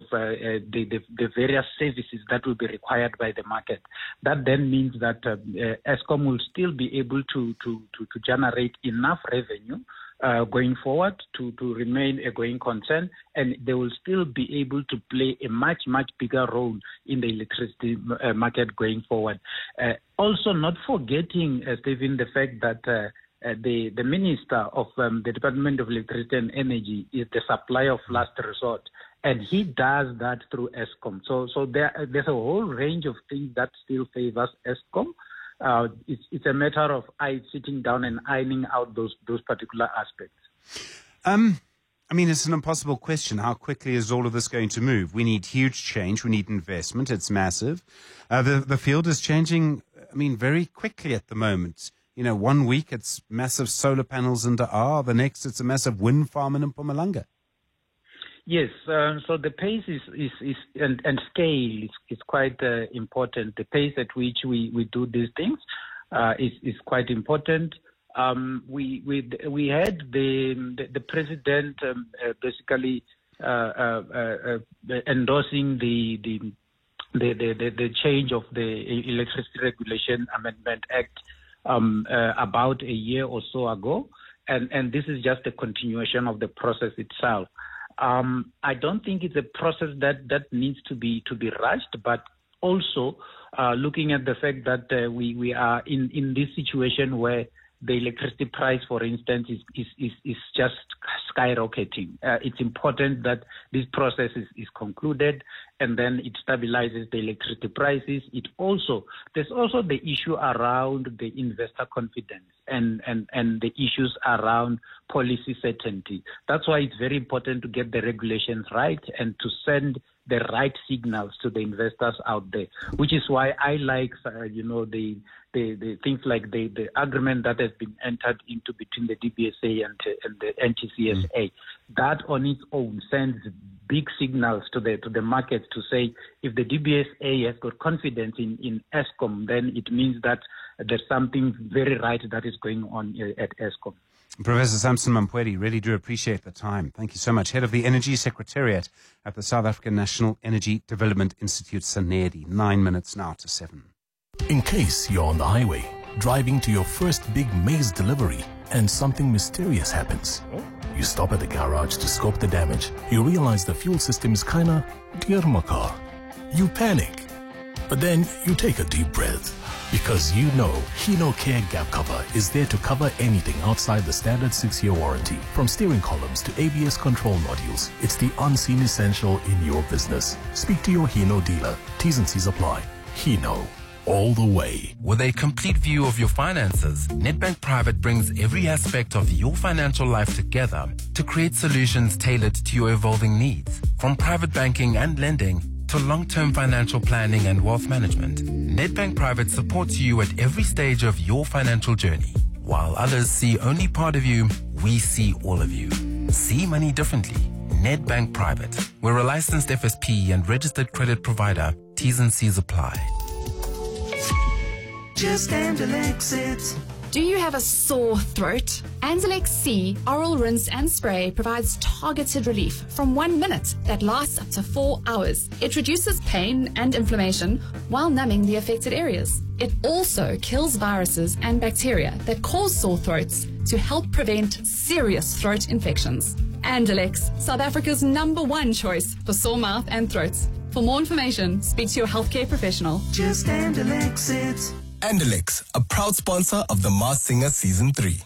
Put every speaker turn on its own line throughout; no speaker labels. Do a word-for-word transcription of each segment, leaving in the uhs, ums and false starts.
uh, uh, the, the, the various services that will be required by the market. That then means that uh, uh, Eskom will still be able to, to, to, to generate enough revenue uh, going forward to, to remain a going concern, and they will still be able to play a much, much bigger role in the electricity uh, market going forward. Uh, also, not forgetting, uh, Stephen, the fact that uh, Uh, the, the Minister of um, the Department of Electricity and Energy is the supplier of last resort, and he does that through Eskom. So so there, there's a whole range of things that still favors Eskom. Uh, it's, it's a matter of I sitting down and ironing out those, those particular aspects.
Um, I mean, it's an impossible question. How quickly is all of this going to move? We need huge change. We need investment. It's massive. Uh, the, the field is changing, I mean, very quickly at the moment. You know, one week it's massive solar panels in Daar, the next it's a massive wind farm in Mpumalanga.
Yes, uh, so the pace is, is, is and, and scale is, is quite uh, important. The pace at which we, we do these things uh, is, is quite important. Um, we, we, we had the, the, the president um, uh, basically uh, uh, uh, endorsing the, the, the, the, the change of the Electricity Regulation Amendment Act Um, uh, about a year or so ago, and, and this is just a continuation of the process itself. Um, I don't think it's a process that, that needs to be to be rushed, but also uh, looking at the fact that uh, we, we are in, in this situation where the electricity price, for instance, is, is, is, is just skyrocketing. Uh, it's important that this process is, is concluded, and then it stabilizes the electricity prices. It also, there's also the issue around the investor confidence and, and, and the issues around policy certainty. That's why it's very important to get the regulations right and to send the right signals to the investors out there, which is why I like, uh, you know, the, the, the things like the, the agreement that has been entered into between the D B S A and, and the N T C S A. Mm. That on its own sends big signals to the to the market to say if the D B S A has got confidence in, in Eskom, then it means that there's something very right that is going on at Eskom.
Professor Samson Mampwedi, really do appreciate the time. Thank you so much. Head of the Energy Secretariat at the South African National Energy Development Institute, SANEDI. Nine minutes now to seven.
In case you're on the highway, driving to your first big maize delivery, and something mysterious happens. You stop at the garage to scope the damage. You realize the fuel system is kinda dear my car. You panic. But then you take a deep breath. Because you know Hino Care Gap Cover is there to cover anything outside the standard six-year warranty. From steering columns to A B S control modules, it's the unseen essential in your business. Speak to your Hino dealer. T's and C's apply. Hino, all the way.
With a complete view of your finances, Nedbank Private brings every aspect of your financial life together to create solutions tailored to your evolving needs. From private banking and lending to long-term financial planning and wealth management, Nedbank Private supports you at every stage of your financial journey. While others see only part of you, we see all of you. See money differently. Nedbank Private. We're a licensed F S P and registered credit provider. T's and C's apply.
Just Andalex it.
Do you have a sore throat? Andalex C Oral Rinse and Spray provides targeted relief from one minute that lasts up to four hours. It reduces pain and inflammation while numbing the affected areas. It also kills viruses and bacteria that cause sore throats to help prevent serious throat infections. Andalex, South Africa's number one choice for sore mouth and throats. For more information, speak to your healthcare professional.
Just Andalex it.
Andalex, a proud sponsor of The Masked Singer Season three.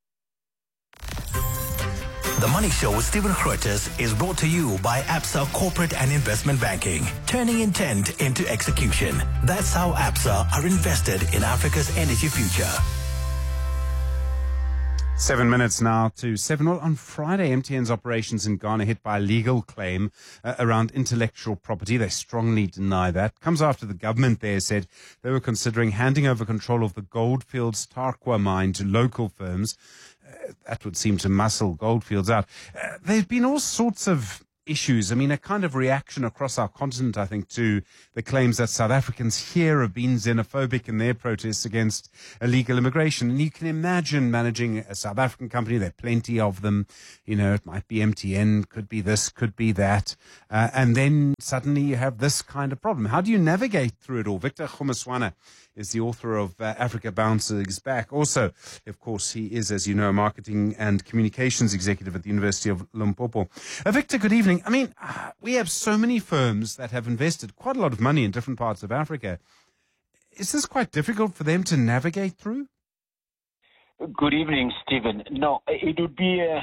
The Money Show with Stephen Grootes is brought to you by Absa Corporate and Investment Banking, turning intent into execution. That's how Absa are invested in Africa's energy future.
Seven minutes now to seven. Well, on Friday, M T N's operations in Ghana hit by a legal claim uh, around intellectual property. They strongly deny that. Comes after the government there said they were considering handing over control of the Goldfields Tarkwa mine to local firms. Uh, that would seem to muscle Goldfields out. Uh, there have been all sorts of issues. I mean, a kind of reaction across our continent, I think, to the claims that South Africans here have been xenophobic in their protests against illegal immigration. And you can imagine managing a South African company. There are plenty of them. You know, it might be M T N, could be this, could be that. Uh, and then suddenly you have this kind of problem. How do you navigate through it all? Victor Kgomoeswana is the author of uh, Africa Bounces Back. Also, of course, he is, as you know, a marketing and communications executive at the University of Limpopo. Uh, Victor, good evening. I mean, uh, we have so many firms that have invested quite a lot of money in different parts of Africa. Is this quite difficult for them to navigate through?
Good evening, Stephen. No, it would be, uh,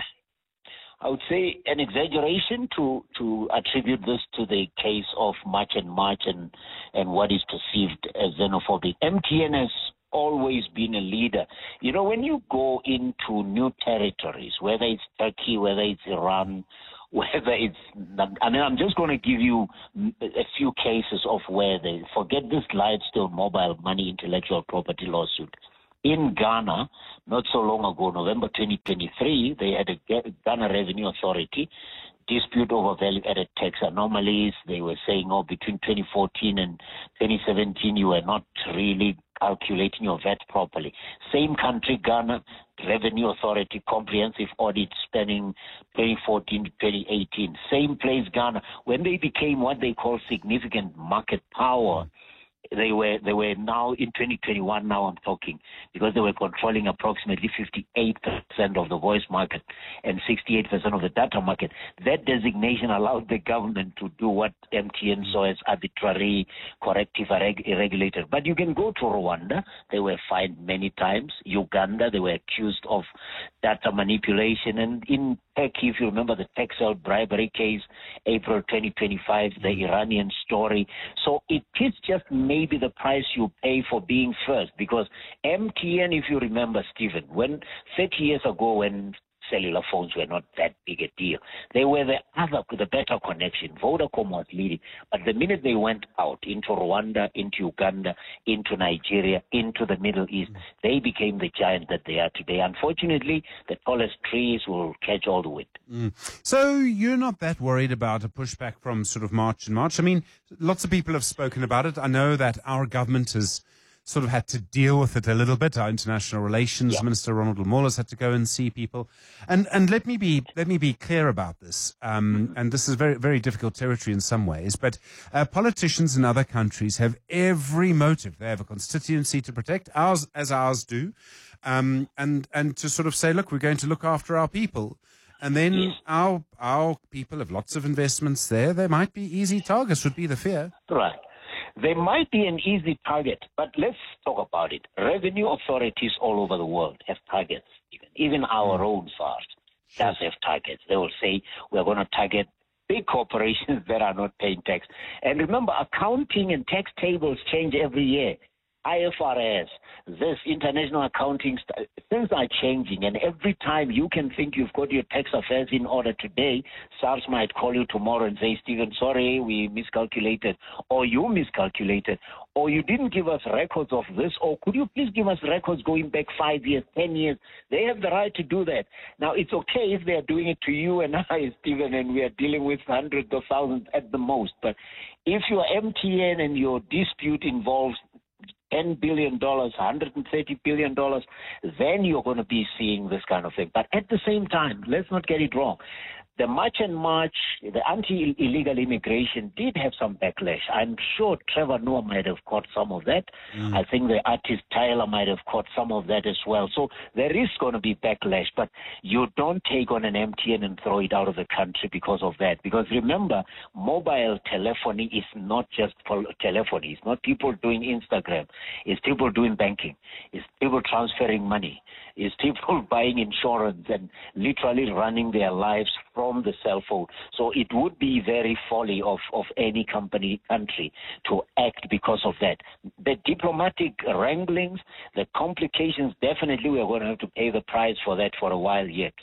I would say, an exaggeration to, to attribute this to the case of March and March and, and what is perceived as xenophobic. M T N has always been a leader. You know, when you go into new territories, whether it's Turkey, whether it's Iran, whether it's, I mean, I'm just going to give you a few cases of where they, forget this Lightstone mobile money intellectual property lawsuit. In Ghana, not so long ago, November twenty twenty-three, they had a Ghana Revenue Authority dispute over value-added tax anomalies. They were saying, oh, between twenty fourteen and twenty seventeen, you were not really calculating your V A T properly. Same country, Ghana Revenue Authority, comprehensive audit spanning twenty fourteen to twenty eighteen. Same place, Ghana. When they became what they call significant market power, They were they were now in twenty twenty-one, now I'm talking, because they were controlling approximately fifty-eight percent of the voice market and sixty-eight percent of the data market. That designation allowed the government to do what M T N saw as arbitrary, corrective, irregulated. But you can go to Rwanda. They were fined many times. Uganda, they were accused of data manipulation. And in Turkey, if you remember the Texel bribery case, April twenty twenty-five, the Iranian story. So it is just maybe the price you pay for being first, because M T N, if you remember, Stephen, when thirty years ago, when cellular phones were not that big a deal, they were the other, the better connection. Vodacom was leading. But the minute they went out into Rwanda, into Uganda, into Nigeria, into the Middle East, mm. they became the giant that they are today. Unfortunately, the tallest trees will catch all the wind.
Mm. So you're not that worried about a pushback from sort of March and March? I mean, lots of people have spoken about it. I know that our government has sort of had to deal with it a little bit. Our international relations yeah. minister Ronald Lamola has had to go and see people, and and let me be let me be clear about this. Um, and this is very very difficult territory in some ways, but uh, politicians in other countries have every motive. They have a constituency to protect, ours as ours do, um, and and to sort of say, look, we're going to look after our people. And then yes. our our people have lots of investments there. They might be easy targets, would be the fear.
Right. They might be an easy target, but let's talk about it. Revenue authorities all over the world have targets. Even, even our own SARS does have targets. They will say, we're going to target big corporations that are not paying tax. And remember, accounting and tax tables change every year. I F R S, this international accounting, st- things are changing, and every time you can think you've got your tax affairs in order today, SARS might call you tomorrow and say, Stephen, sorry, we miscalculated, or you miscalculated, or you didn't give us records of this, or could you please give us records going back five years, ten years? They have the right to do that. Now, it's okay if they're doing it to you and I, Stephen, and we are dealing with hundreds of thousands at the most, but if you're M T N and your dispute involves ten billion dollars, one hundred thirty billion dollars, then you're going to be seeing this kind of thing. But at the same time, let's not get it wrong. The March and March, the anti-illegal immigration did have some backlash. I'm sure Trevor Noah might have caught some of that. Mm. I think the artist Tyler might have caught some of that as well. So there is going to be backlash, but you don't take on an M T N and throw it out of the country because of that. Because remember, mobile telephony is not just telephony. It's not people doing Instagram. It's people doing banking. It's people transferring money. It's people buying insurance and literally running their lives from the cell phone. So it would be very folly of, of any company, country to act because of that. The diplomatic wranglings, the complications, definitely we are going to have to pay the price for that for a while yet.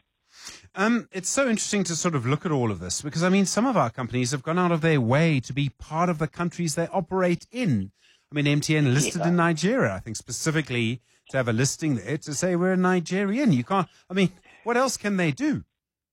Um, it's so interesting to sort of look at all of this because, I mean, some of our companies have gone out of their way to be part of the countries they operate in. I mean, M T N listed yeah. in Nigeria, I think specifically to have a listing there to say we're a Nigerian. You can't, I mean, what else can they do?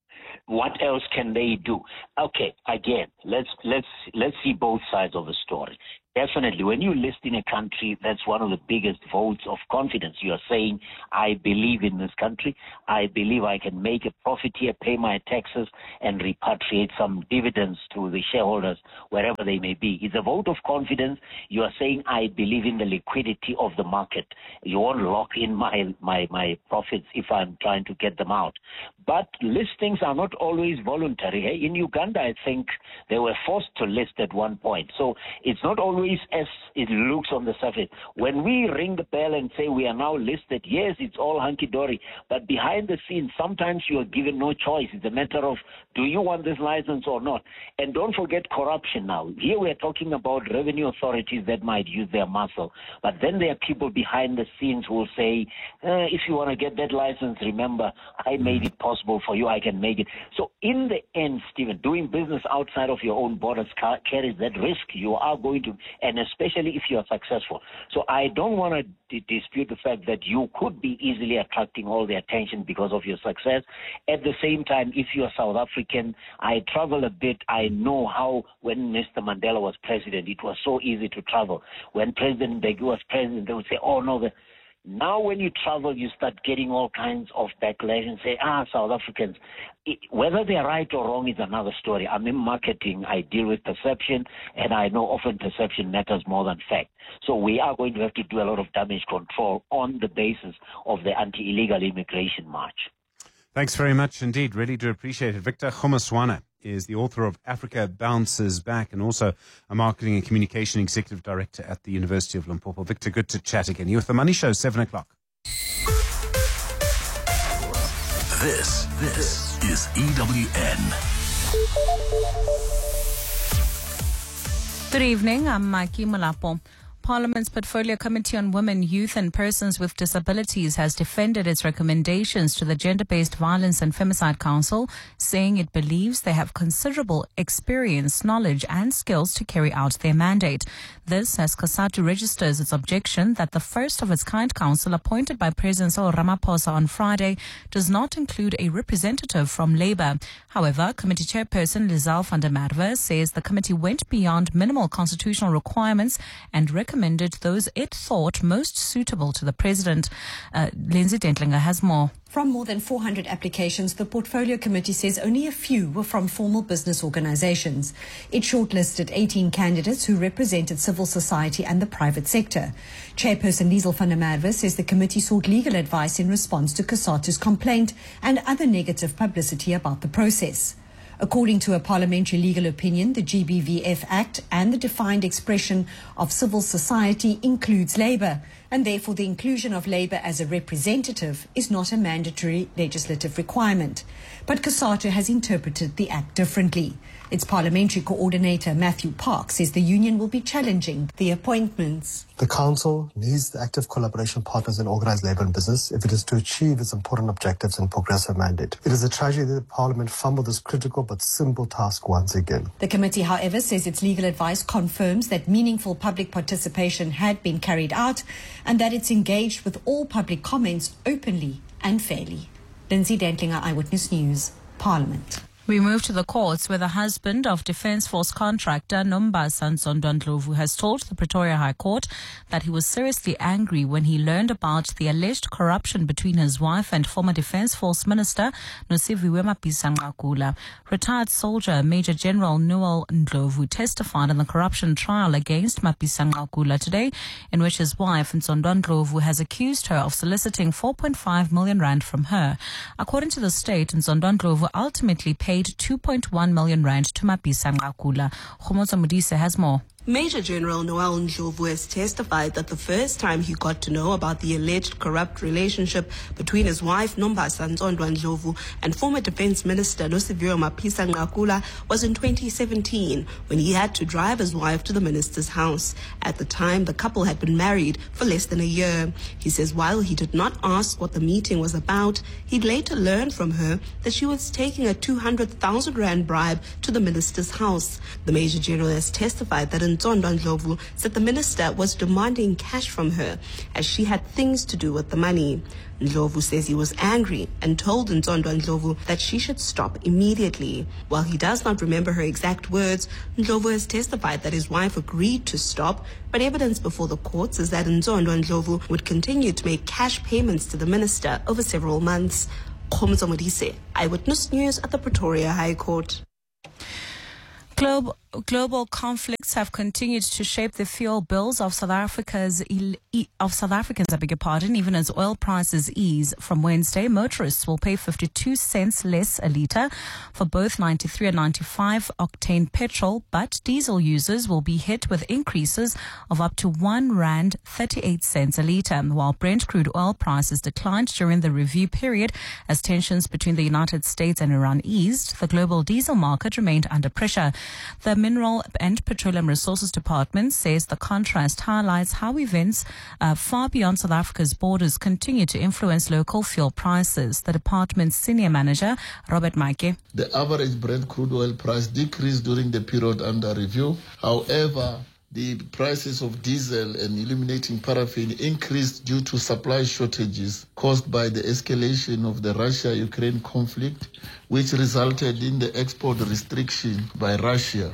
what else can they do? Okay, again, let's let's let's see both sides of the story. Definitely, when you list in a country, that's one of the biggest votes of confidence. You are saying, I believe in this country. I believe I can make a profit here, pay my taxes, and repatriate some dividends to the shareholders, wherever they may be. It's a vote of confidence. You are saying, I believe in the liquidity of the market. You won't lock in my, my, my profits if I'm trying to get them out. But listings are not always voluntary. In Uganda, I think they were forced to list at one point. So it's not always as it looks on the surface. When we ring the bell and say we are now listed, yes, it's all hunky-dory, but behind the scenes, sometimes you are given no choice. It's a matter of, do you want this license or not? And don't forget corruption now. Here we are talking about revenue authorities that might use their muscle, but then there are people behind the scenes who will say, eh, if you want to get that license, remember, I made it possible for you, I can make it. So in the end, Stephen, doing business outside of your own borders carries that risk. You are going to, and especially if you are successful. So I don't want to d- dispute the fact that you could be easily attracting all the attention because of your success. At the same time, if you are South African, I travel a bit. I know how when Mister Mandela was president, it was so easy to travel. When President Mbeki was president, they would say, oh, no, the Now when you travel, you start getting all kinds of backlash and say, ah, South Africans. It, whether they're right or wrong is another story. I'm in marketing. I deal with perception, and I know often perception matters more than fact. So we are going to have to do a lot of damage control on the basis of the anti-illegal immigration march.
Thanks very much indeed. Really do appreciate it. Victor Kgomoeswana is the author of Africa Bounces Back and also a marketing and communication executive director at the University of Limpopo. Victor, good to chat again. You're with The Money Show, seven o'clock.
This, this is E W N.
Good evening, I'm Mikey Mulapo. Parliament's Portfolio Committee on Women, Youth and Persons with Disabilities has defended its recommendations to the Gender-Based Violence and Femicide Council, saying it believes they have considerable experience, knowledge and skills to carry out their mandate. This as COSATU registers its objection that the first of its kind council appointed by President Cyril Ramaphosa on Friday does not include a representative from Labour. However, Committee Chairperson Lizelle van der Merwe says the committee went beyond minimal constitutional requirements and recommended those it thought most suitable to the president. Uh, Lindsay Dentlinger has more.
From more than four hundred applications, the Portfolio Committee says only a few were from formal business organizations. It shortlisted eighteen candidates who represented civil society and the private sector. Chairperson Lizelle van der Merwe says the committee sought legal advice in response to COSATU's complaint and other negative publicity about the process. According to a parliamentary legal opinion, the G B V F Act and the defined expression of civil society includes Labour, and therefore the inclusion of Labour as a representative is not a mandatory legislative requirement. But COSATU has interpreted the Act differently. Its parliamentary coordinator, Matthew Park, says the union will be challenging the appointments.
The Council needs the active collaboration partners in organised labour and business if it is to achieve its important objectives and progressive mandate. It is a tragedy that Parliament fumbled this critical but simple task once again.
The committee, however, says its legal advice confirms that meaningful public participation had been carried out and that it's engaged with all public comments openly and fairly. Lindsay Dentlinger, Eyewitness News, Parliament.
We move to the courts where the husband of Defence Force contractor Nombasa Nzondwa-Ndlovu has told the Pretoria High Court that he was seriously angry when he learned about the alleged corruption between his wife and former Defence Force Minister Nosiviwe Mapisa-Nqakula. Retired soldier Major General Noel Ndlovu testified in the corruption trial against Mapisa-Nqakula today, in which his wife Nzondwa-Ndlovu has accused her of soliciting four point five million rand from her. According to the state, Nzondwa-Ndlovu ultimately paid two point one million rand to Mapisa-Nqakula. Khomotso Modise has more.
Major General Noel Ndlovu has testified that the first time he got to know about the alleged corrupt relationship between his wife Nombasa Nzondwa-Ndlovu and former Defence Minister Nosiviwe Mapisa-Nqakula was in twenty seventeen, when he had to drive his wife to the minister's house. At the time, the couple had been married for less than a year. He says while he did not ask what the meeting was about, he'd later learned from her that she was taking a two hundred thousand rand bribe to the minister's house. The Major General has testified that in Ntsondwa Ndlovu said the minister was demanding cash from her as she had things to do with the money. Ndlovu says he was angry and told Ntsondwa Ndlovu that she should stop immediately. While he does not remember her exact words, Ndlovu has testified that his wife agreed to stop, but evidence before the courts is that Ntsondwa Ndlovu would continue to make cash payments to the minister over several months. Khomzo Modise, Eyewitness News at the Pretoria High Court.
Global, global conflicts have continued to shape the fuel bills of South Africa's of South Africans, I beg your pardon, even as oil prices ease. From Wednesday, motorists will pay fifty-two cents less a litre for both ninety-three and ninety-five octane petrol, but diesel users will be hit with increases of up to one rand thirty-eight cents a litre, while Brent crude oil prices declined during the review period as tensions between the United States and Iran eased. The global diesel market remained under pressure. The Mineral and Petroleum Resources Department says the contrast highlights how events uh, far beyond South Africa's borders continue to influence local fuel prices. The department's senior manager, Robert Maike.
The average Brent crude oil price decreased during the period under review. However, the prices of diesel and illuminating paraffin increased due to supply shortages caused by the escalation of the Russia-Ukraine conflict, which resulted in the export restriction by Russia.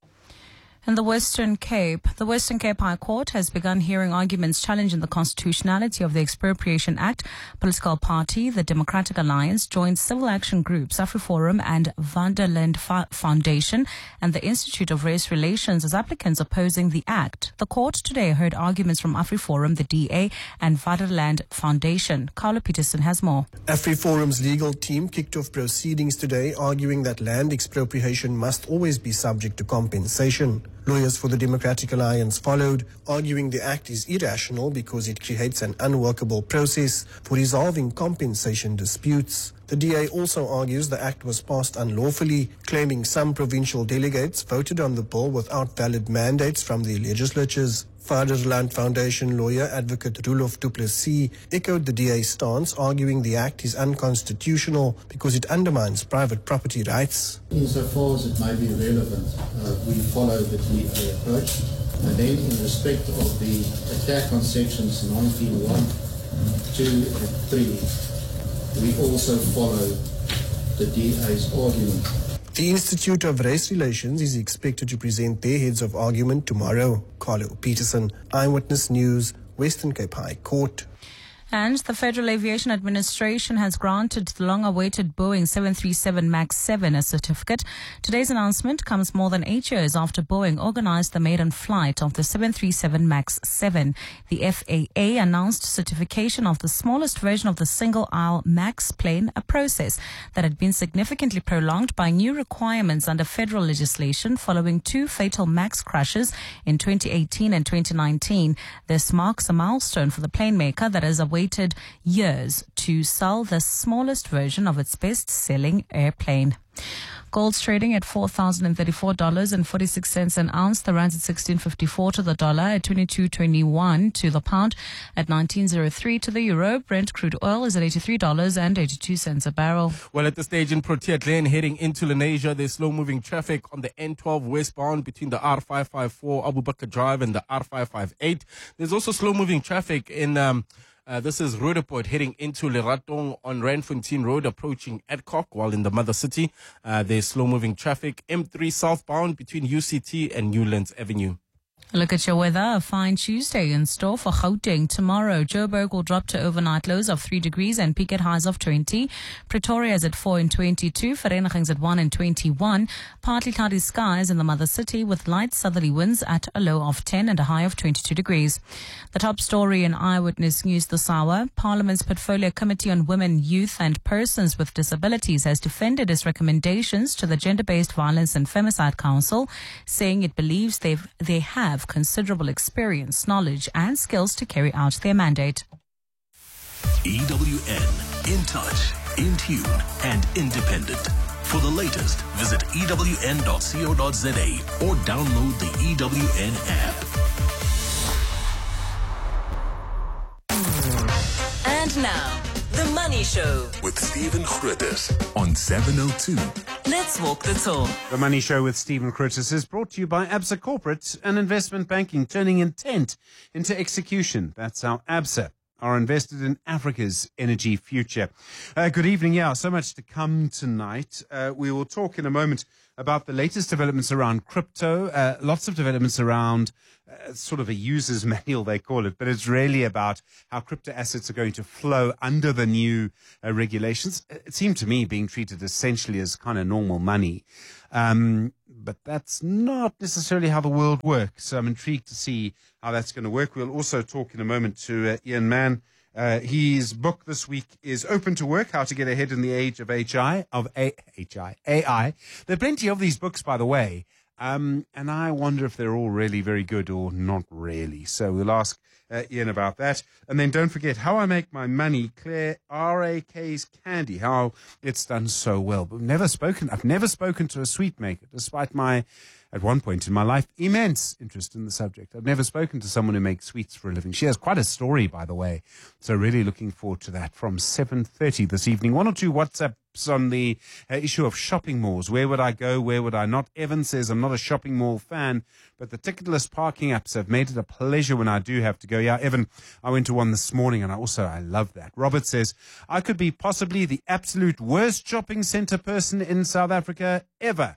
In the Western Cape, the Western Cape High Court has begun hearing arguments challenging the constitutionality of the Expropriation Act. Political party, the Democratic Alliance, joined civil action groups AfriForum and Vaderland Foundation and the Institute of Race Relations as applicants opposing the act. The court today heard arguments from AfriForum, the D A, and Vaderland Foundation. Carlo Peterson has more.
AfriForum's legal team kicked off proceedings today, arguing that land expropriation must always be subject to compensation. Lawyers for the Democratic Alliance followed, arguing the act is irrational because it creates an unworkable process for resolving compensation disputes. The D A also argues the act was passed unlawfully, claiming some provincial delegates voted on the bill without valid mandates from the legislatures. Vaderland Foundation lawyer advocate Roelof du Plessis echoed the D A's stance, arguing the act is unconstitutional because it undermines private property rights.
Insofar as it may be relevant, uh, we follow the D A approach. And then in respect of the attack on sections nineteen one, two and three, we also follow the D A's argument.
The Institute of Race Relations is expected to present their heads of argument tomorrow. Carlo Peterson, Eyewitness News, Western Cape High Court.
And the Federal Aviation Administration has granted the long-awaited Boeing seven thirty-seven MAX seven a certificate. Today's announcement comes more than eight years after Boeing organized the maiden flight of the seven thirty-seven MAX seven. The F A A announced certification of the smallest version of the single-aisle MAX plane, a process that had been significantly prolonged by new requirements under federal legislation following two fatal MAX crashes in twenty eighteen and twenty nineteen. This marks a milestone for the plane maker that has awaited years to sell the smallest version of its best-selling airplane. Gold's trading at four thousand thirty-four dollars and forty-six cents an ounce. The rand's at sixteen fifty-four to the dollar, at twenty-two twenty-one to the pound, at nineteen oh three to the euro. Brent crude oil is at eighty-three dollars and eighty-two cents a barrel.
Well, at the stage in Protea Glen, heading into Lenasia, there's slow-moving traffic on the N twelve westbound between the R five five four Abu Bakr Drive and the R five five eight. There's also slow-moving traffic in... Um, Uh, this is Roodepoort heading into Leratong on Randfontein Road, approaching Adcock, while in the mother city, uh, there's slow-moving traffic. M three southbound between U C T and Newlands Avenue.
Look at your weather. A fine Tuesday in store for Gauteng. Tomorrow, Joburg will drop to overnight lows of three degrees and peak at highs of twenty. Pretoria is at four and twenty-two. Vereeniging's at one and twenty-one. Partly cloudy skies in the mother city with light southerly winds at a low of ten and a high of twenty-two degrees. The top story in Eyewitness News this hour. Parliament's Portfolio Committee on Women, Youth and Persons with Disabilities has defended its recommendations to the Gender-Based Violence and Femicide Council, saying it believes they've, they have considerable experience, knowledge and skills to carry out their mandate.
E W N, in touch, in tune and independent. For the latest, visit E W N dot co dot za or download the E W N app.
And now, The Money Show
with Stephen Grootes on seven oh two
Let's walk the talk.
The Money Show with Stephen Curtis is brought to you by ABSA Corporate and Investment Banking, turning intent into execution. That's how ABSA are invested in Africa's energy future. Uh, good evening. Yeah, so much to come tonight. Uh, we will talk in a moment about the latest developments around crypto, uh, lots of developments around uh, sort of a user's manual, they call it, but it's really about how crypto assets are going to flow under the new uh, regulations. It seemed to me being treated essentially as kind of normal money. Um, but that's not necessarily how the world works. So I'm intrigued to see how that's going to work. We'll also talk in a moment to uh, Ian Mann. Uh, his book this week is Open to Work, How to Get Ahead in the Age of H I, of A, H I, A I. There are plenty of these books, by the way, um, and I wonder if they're all really very good or not really. So we'll ask uh, Ian about that. And then don't forget How I Make My Money, Claire R A K's Candy, how it's done so well. But never spoken, I've never spoken to a sweet maker, despite my, at one point in my life, immense interest in the subject. I've never spoken to someone who makes sweets for a living. She has quite a story, by the way. So really looking forward to that from seven thirty this evening. One or two WhatsApps on the uh, issue of shopping malls. Where would I go? Where would I not? Evan says, I'm not a shopping mall fan, but the ticketless parking apps have made it a pleasure when I do have to go. Yeah, Evan, I went to one this morning and I also, I love that. Robert says, I could be possibly the absolute worst shopping center person in South Africa ever.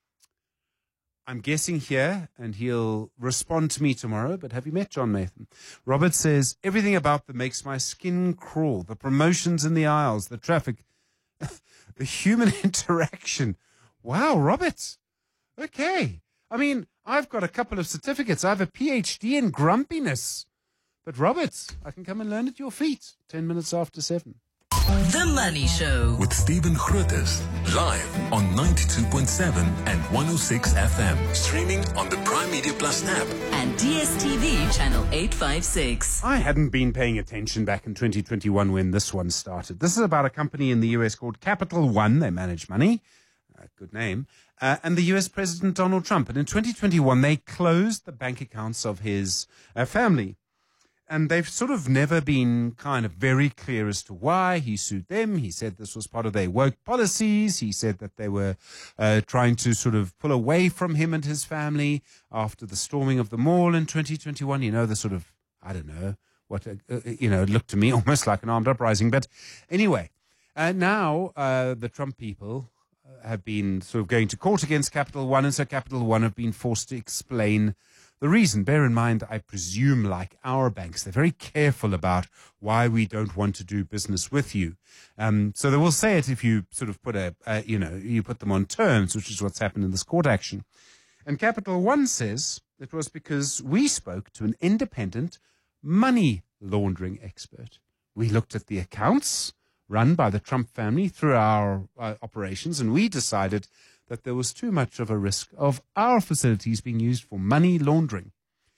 I'm guessing here, and he'll respond to me tomorrow, but have you met John Nathan? Robert says, everything about them makes my skin crawl. The promotions in the aisles, the traffic, the human interaction. Wow, Robert. Okay. I mean, I've got a couple of certificates. I have a P H D in grumpiness. But Robert, I can come and learn at your feet. Ten minutes after seven.
The Money Show
with Stephen Grootes, live on ninety-two point seven and one oh six F M, streaming on the Prime Media Plus app
and D S T V channel eight fifty-six.
I hadn't been paying attention back in twenty twenty-one when this one started. This is about a company in the U S called Capital One. They manage money. Uh, good name. Uh, and the U S President Donald Trump. And in twenty twenty-one, they closed the bank accounts of his uh, family. And they've sort of never been kind of very clear as to why. He sued them. He said this was part of their woke policies. He said that they were uh, trying to sort of pull away from him and his family after the storming of the mall in twenty twenty-one. You know, the sort of, I don't know, what, uh, you know, it looked to me almost like an armed uprising. But anyway, uh, now uh, the Trump people have been sort of going to court against Capital One. And so Capital One have been forced to explain the reason. Bear in mind, I presume, like our banks, they're very careful about why we don't want to do business with you. Um, so they will say it if you sort of put a, uh, you know, you put them on terms, which is what's happened in this court action. And Capital One says it was because we spoke to an independent money laundering expert. We looked at the accounts run by the Trump family through our uh, operations, and we decided that there was too much of a risk of our facilities being used for money laundering.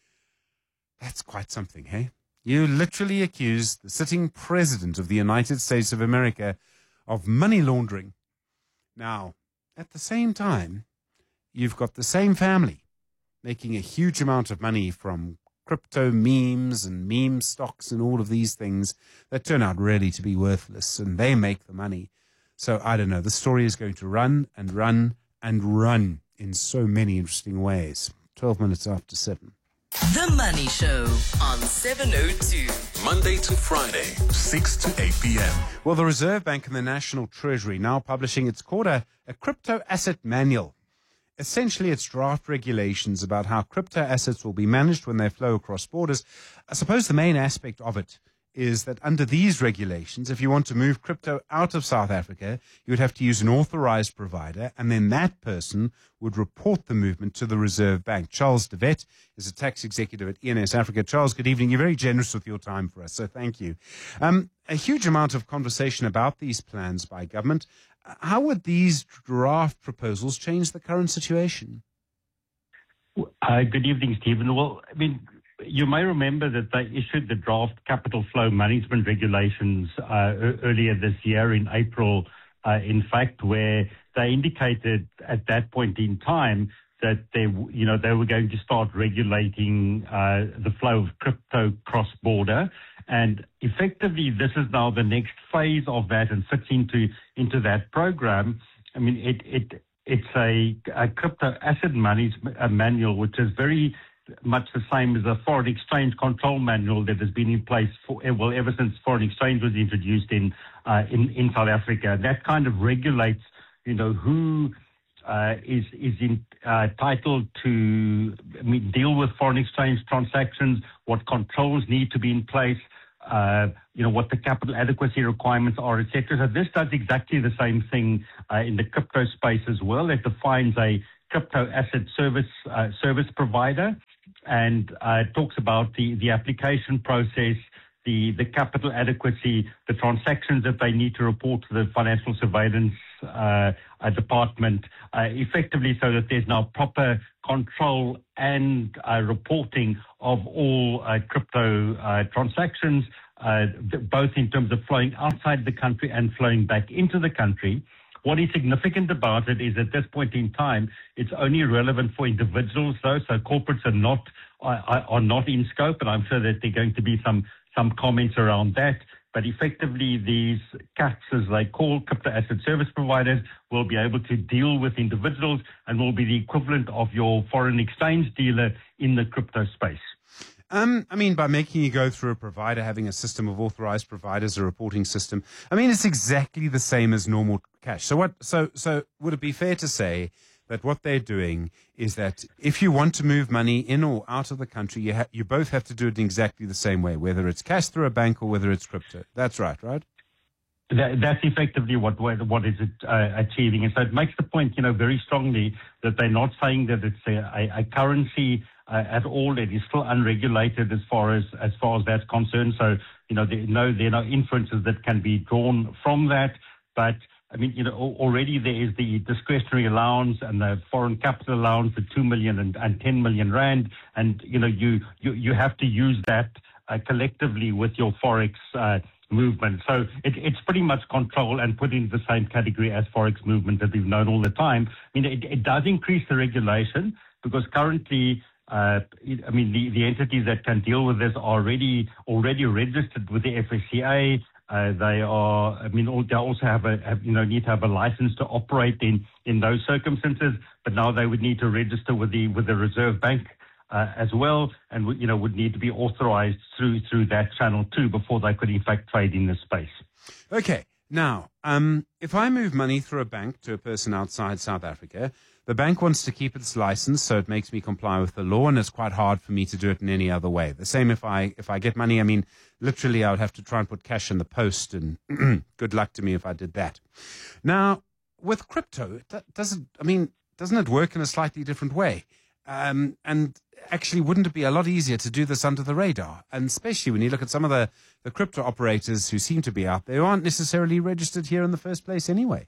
That's quite something, hey? You literally accused the sitting president of the United States of America of money laundering. Now, at the same time, you've got the same family making a huge amount of money from crypto memes and meme stocks and all of these things that turn out really to be worthless, and they make the money. So, I don't know, the story is going to run and run and run in so many interesting ways. twelve minutes after seven.
The Money Show on seven oh two.
Monday to Friday, six to eight p.m.
Well, the Reserve Bank and the National Treasury now publishing, it's called a, a crypto asset manual. Essentially, it's draft regulations about how crypto assets will be managed when they flow across borders. I suppose the main aspect of it is that under these regulations, if you want to move crypto out of South Africa, you would have to use an authorized provider, and then that person would report the movement to the Reserve Bank. Charles de Wet is a tax executive at E N S Africa. Charles, good evening. You're very generous with your time for us, so thank you. Um, a huge amount of conversation about these plans by government. How would these draft proposals change the current situation?
Uh, good evening, Stephen. Well, I mean, you may remember that they issued the draft capital flow management regulations uh, earlier this year in April, uh, in fact, where they indicated at that point in time that they, you know, they were going to start regulating uh, the flow of crypto cross-border. And effectively, this is now the next phase of that and fits into, into that program. I mean, it it it's a, a crypto asset management a manual, which is very much the same as a foreign exchange control manual that has been in place for well ever since foreign exchange was introduced in uh, in in South Africa. That kind of regulates, you know, who uh, is is in, uh, entitled to I mean, deal with foreign exchange transactions, what controls need to be in place, uh, you know, what the capital adequacy requirements are, et cetera. So this does exactly the same thing uh, in the crypto space as well. It defines a crypto asset service uh, service provider, and uh, it talks about the, the application process, the, the capital adequacy, the transactions that they need to report to the financial surveillance uh, uh, department, uh, effectively so that there's now proper control and uh, reporting of all uh, crypto uh, transactions, uh, both in terms of flowing outside the country and flowing back into the country. What is significant about it is at this point in time, it's only relevant for individuals, though, so corporates are not are, are not in scope, and I'm sure that there are going to be some some comments around that. But effectively, these C A Ts, as they call crypto asset service providers, will be able to deal with individuals and will be the equivalent of your foreign exchange dealer in the crypto space.
Um, I mean, by making you go through a provider, having a system of authorized providers, a reporting system, I mean, it's exactly the same as normal cash. So what, so, so would it be fair to say that what they're doing is that if you want to move money in or out of the country, you ha- you both have to do it in exactly the same way, whether it's cash through a bank or whether it's crypto. That's right, right?
That, that's effectively what what is it uh, achieving. And so it makes the point, you know, very strongly that they're not saying that it's a, a, a currency uh, at all. It is still unregulated as far as as far as that's concerned. So, you know, there, no, there are no inferences that can be drawn from that. But I mean, you know, already there is the discretionary allowance and the foreign capital allowance, the two million and, and ten million rand, and you know, you you, you have to use that uh, collectively with your forex uh, movement. So it, it's pretty much control and put in the same category as forex movement that we've known all the time. I mean, it, it does increase the regulation because currently, uh, it, I mean, the, the entities that can deal with this are already already registered with the F S C A. Uh, they are, I mean, they also have a, have, you know, need to have a license to operate in, in those circumstances. But now they would need to register with the with the Reserve Bank uh, as well, and you know, would need to be authorized through through that channel too before they could in fact trade in this space.
Okay, now, um, if I move money through a bank to a person outside South Africa, the bank wants to keep its license, so it makes me comply with the law, and it's quite hard for me to do it in any other way. The same if I if I get money, I mean, literally I would have to try and put cash in the post, and good luck to me if I did that. Now, with crypto, does it, I mean, doesn't it work in a slightly different way? Um, and actually, wouldn't it be a lot easier to do this under the radar? And especially when you look at some of the, the crypto operators who seem to be out there who aren't necessarily registered here in the first place anyway.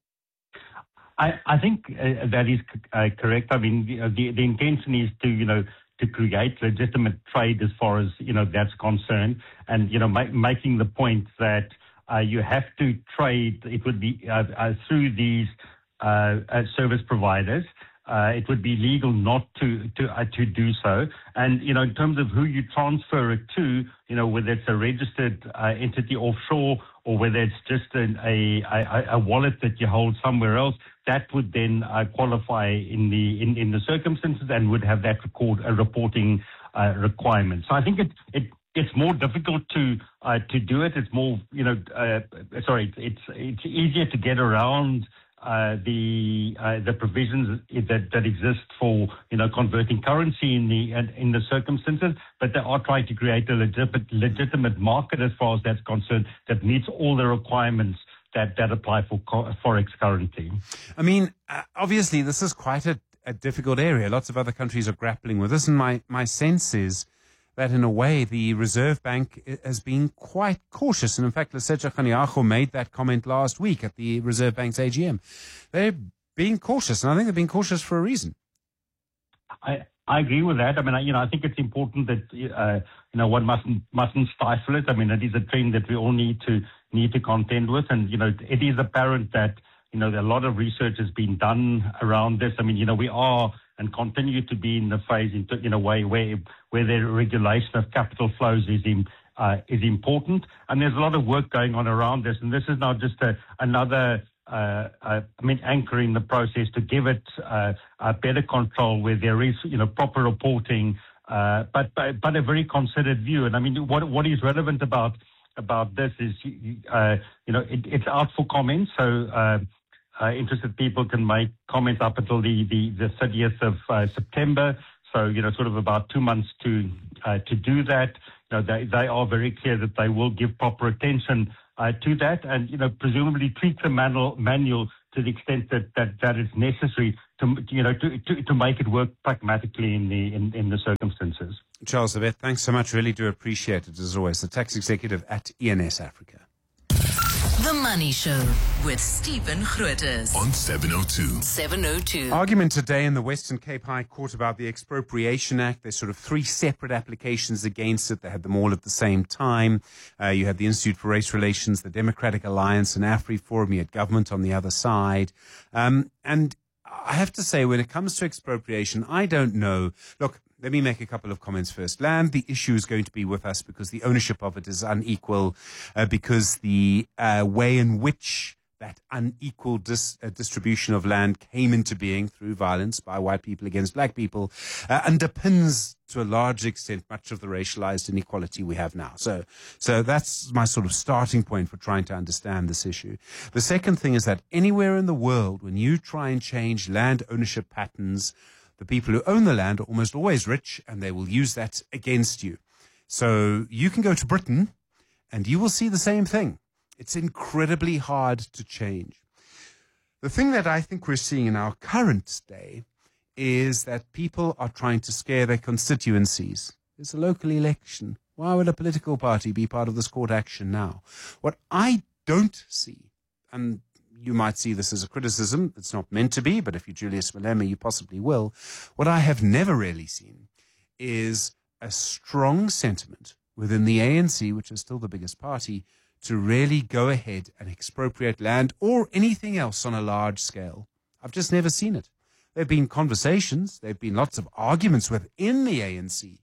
I, I think uh, that is uh, correct. I mean, the, the the intention is to, you know, to create legitimate trade as far as, you know, that's concerned. And, you know, ma- making the point that uh, you have to trade, it would be uh, uh, through these uh, uh, service providers. Uh, it would be legal not to to uh, to do so. And, you know, in terms of who you transfer it to, you know, whether it's a registered uh, entity offshore or whether it's just an, a, a a wallet that you hold somewhere else, that would then uh, qualify in the in, in the circumstances and would have that record a reporting uh, requirement. So I think it it it's more difficult to uh, to do it. It's more, you know, uh, sorry, it's it's easier to get around Uh, the uh, the provisions that, that exist for, you know, converting currency in the in the circumstances, but they are trying to create a legitimate legitimate market as far as that's concerned that meets all the requirements that, that apply for co- forex currency.
I mean, uh, obviously this is quite a, a difficult area. Lots of other countries are grappling with this, and my my sense is that in a way the Reserve Bank has been quite cautious. And in fact, Lesetja Kganyago made that comment last week at the Reserve Bank's A G M. They're being cautious, and I think they're being cautious for a reason.
I, I agree with that. I mean, I, you know, I think it's important that, uh, you know, one mustn't, mustn't stifle it. I mean, it is a trend that we all need to, need to contend with. And, you know, it is apparent that, you know, a lot of research has been done around this. I mean, you know, we are and continue to be in the phase in, in a way where where the regulation of capital flows is in, uh, is important, and there's a lot of work going on around this. And this is now just a, another uh, uh, I mean, anchoring the process to give it uh, uh, better control where there is, you know, proper reporting, uh, but, but but a very considered view. And I mean, what what is relevant about about this is, uh, you know, it, it's out for comments, so uh, uh, interested people can make comments up until the the, the thirtieth of uh, September. So, you know, sort of about two months to uh, to do that. You know, they they are very clear that they will give proper attention Uh, to that, and you know, presumably tweak the manual, manual to the extent that that, that is necessary to you know to, to to make it work pragmatically in the in, in the circumstances.
Charles Abet, thanks so much. Really do appreciate it as always. The tax executive at E N S Africa.
The Money Show with Stephen Grootes
on seven oh two.
seven oh two.
Argument today in the Western Cape High Court about the Expropriation Act. There's sort of three separate applications against it. They had them all at the same time. Uh, you had the Institute for Race Relations, the Democratic Alliance, and AfriForum. You had government on the other side. Um, and I have to say, when it comes to expropriation, I don't know. Look, let me make a couple of comments first. Land, the issue is going to be with us because the ownership of it is unequal, uh, because the uh, way in which that unequal dis, uh, distribution of land came into being through violence by white people against black people uh, underpins to a large extent much of the racialized inequality we have now. So, so that's my sort of starting point for trying to understand this issue. The second thing is that anywhere in the world, when you try and change land ownership patterns, the people who own the land are almost always rich, and they will use that against you. So you can go to Britain, and you will see the same thing. It's incredibly hard to change. The thing that I think we're seeing in our current day is that people are trying to scare their constituencies. It's a local election. Why would a political party be part of this court action now? What I don't see, and you might see this as a criticism, it's not meant to be, but if you're Julius Malema, you possibly will. What I have never really seen is a strong sentiment within the A N C, which is still the biggest party, to really go ahead and expropriate land or anything else on a large scale. I've just never seen it. There have been conversations, there have been lots of arguments within the A N C,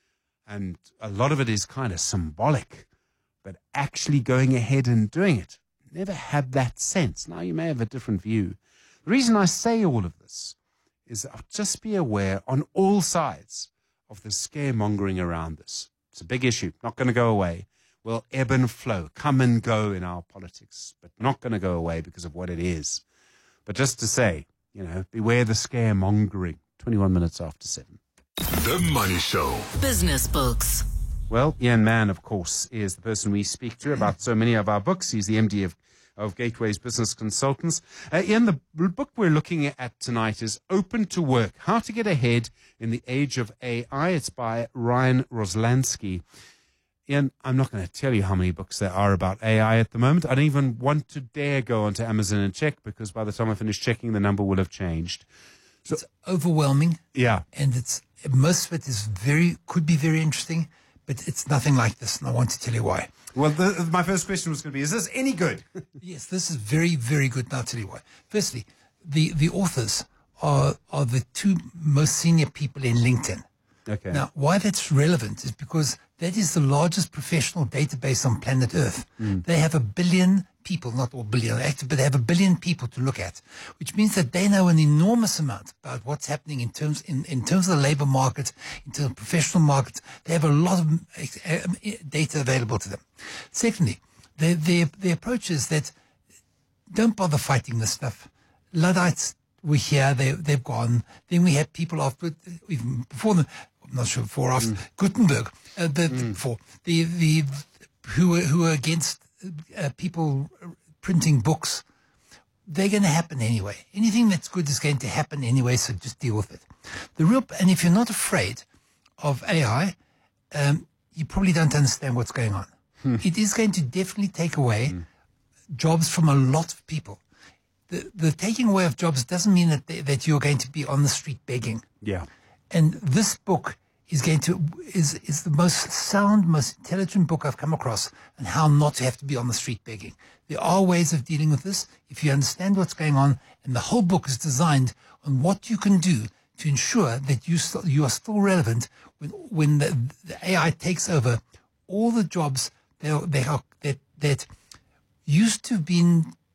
and a lot of it is kind of symbolic, but actually going ahead and doing it, never had that sense. Now, you may have a different view. The reason I say all of this is that I'll just be aware on all sides of the scaremongering around this. It's a big issue, not going to go away. Will ebb and flow, come and go in our politics, but not going to go away because of what it is. But just to say, you know, beware the scaremongering. twenty-one minutes after seven.
The Money Show.
Business books.
Well, Ian Mann, of course, is the person we speak to about so many of our books. He's the M D of, of Gateways Business Consultants. Uh, Ian, the book we're looking at tonight is Open to Work, How to Get Ahead in the Age of A I. It's by Ryan Roslansky. Ian, I'm not going to tell you how many books there are about A I at the moment. I don't even want to dare go onto Amazon and check, because by the time I finish checking, the number will have changed. So,
it's overwhelming.
Yeah.
And it's most of it is very, could be very interesting, but it's nothing like this, and I want to tell you why.
Well, the, my first question was going to be, is this any good?
Yes, this is very, very good, and I'll tell you why. Firstly, the, the authors are, are the two most senior people in LinkedIn.
Okay.
Now, why that's relevant is because that is the largest professional database on planet Earth.
Mm.
They have a billion people, not all billion active, but they have a billion people to look at, which means that they know an enormous amount about what's happening in terms in, in terms of the labor market, in terms of professional markets. They have a lot of uh, data available to them. Secondly, their, their, their approach is that don't bother fighting this stuff. Luddites were here, they, they've gone. Then we had people after, even before them, I'm not sure before or after, mm. Gutenberg, uh, the, mm. before, the, the, who were, who were against uh, people printing books. They're going to happen anyway. Anything that's good is going to happen anyway, so just deal with it. The real, and if you're not afraid of A I, um, you probably don't understand what's going on. Hmm. It is going to definitely take away hmm. jobs from a lot of people. The, the taking away of jobs doesn't mean that they, that you're going to be on the street begging.
Yeah.
And this book is going to is is the most sound, most intelligent book I've come across on how not to have to be on the street begging. There are ways of dealing with this if you understand what's going on, and the whole book is designed on what you can do to ensure that you still, you are still relevant when when the, the A I takes over all the jobs that they are, that that used to have been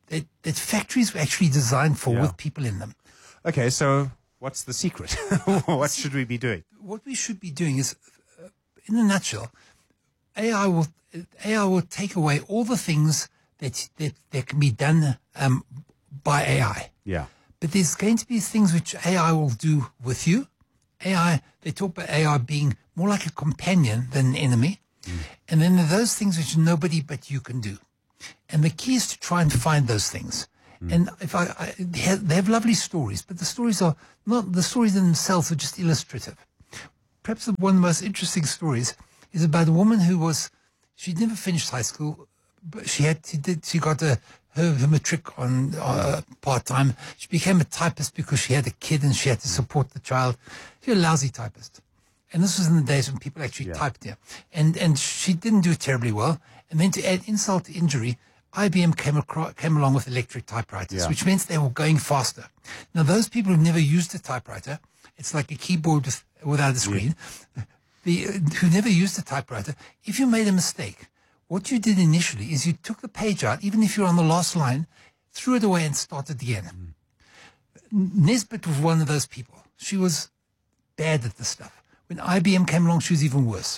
that, that factories were actually designed for
Yeah.
with people in them.
Okay, so what's the secret? What should we be doing?
What we should be doing is, uh, in a nutshell, A I will A I will take away all the things that that, that can be done um, by A I.
Yeah.
But there's going to be things which A I will do with you. A I, they talk about A I being more like a companion than an enemy. Mm. And then there are those things which nobody but you can do. And the key is to try and find those things. Mm. And if I, I they, have, they have lovely stories, but the stories are not, the stories in themselves are just illustrative. Perhaps one of the most interesting stories is about a woman who was, she'd never finished high school, but she had, she did, she got a, her, her matric on uh, part-time. She became a typist because she had a kid and she had to support the child. She was a lousy typist. And this was in the days when people actually
Yeah.
typed there. And, and she didn't do terribly well. And then to add insult to injury, I B M came, across, came along with electric typewriters,
Yeah.
which meant they were going faster. Now, those people who've never used a typewriter, it's like a keyboard with, without a screen, the, uh, who never used a typewriter, if you made a mistake, what you did initially is you took the page out, even if you're on the last line, threw it away and started again. Mm. Nesbitt was one of those people. She was bad at this stuff. When I B M came along, she was even worse.